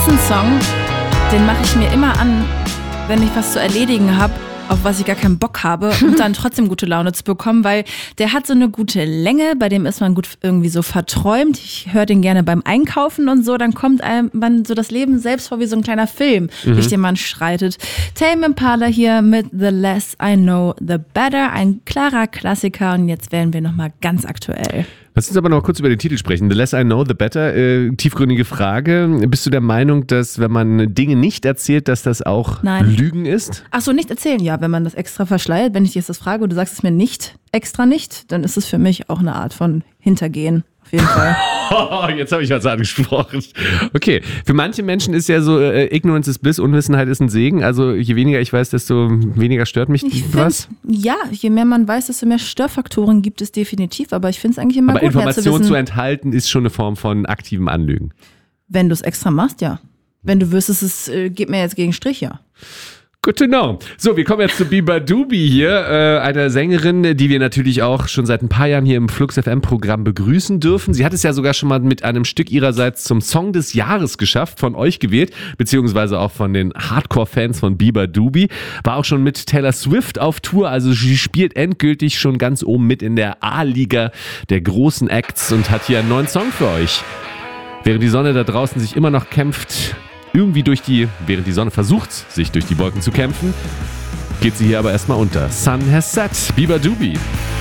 ist ein Song, den mache ich mir immer an, wenn ich was zu erledigen habe, auf was ich gar keinen Bock habe, um dann trotzdem gute Laune zu bekommen, weil der hat so eine gute Länge, bei dem ist man gut irgendwie so verträumt. Ich höre den gerne beim Einkaufen und so, dann kommt einem so das Leben selbst vor wie so ein kleiner Film, durch den man schreitet. Tame Impala hier mit The Less I Know, The Better, ein klarer Klassiker und jetzt werden wir nochmal ganz aktuell. Lass uns aber noch kurz über den Titel sprechen. The Less I Know, The Better. Tiefgründige Frage. Bist du der Meinung, dass wenn man Dinge nicht erzählt, dass das auch Lügen ist? Ach so, nicht erzählen. Ja, wenn man das extra verschleiert, wenn ich dir jetzt das frage und du sagst es mir nicht, extra nicht, dann ist es für mich auch eine Art von Hintergehen. Auf jeden Fall. Jetzt habe ich was angesprochen. Okay, für manche Menschen ist ja so, Ignorance is Bliss, Unwissenheit ist ein Segen. Also je weniger ich weiß, desto weniger stört mich was. Ja, je mehr man weiß, desto mehr Störfaktoren gibt es definitiv. Aber ich finde es eigentlich immer aber gut, Informationen zu enthalten ist schon eine Form von aktivem Anlügen. Wenn du es extra machst, ja. Wenn du wüsstest, es geht mir jetzt gegen Strich, ja. Good to know. So, wir kommen jetzt zu Biba Dubi hier, einer Sängerin, die wir natürlich auch schon seit ein paar Jahren hier im Flux FM Programm begrüßen dürfen. Sie hat es ja sogar schon mal mit einem Stück ihrerseits zum Song des Jahres geschafft, von euch gewählt, beziehungsweise auch von den Hardcore-Fans von Biba Dubi. War auch schon mit Taylor Swift auf Tour, also sie spielt endgültig schon ganz oben mit in der A-Liga der großen Acts und hat hier einen neuen Song für euch. Während die Sonne da draußen sich immer noch kämpft, während die Sonne versucht, sich durch die Wolken zu kämpfen, geht sie hier aber erstmal unter. Sun has set. Biba Dubi.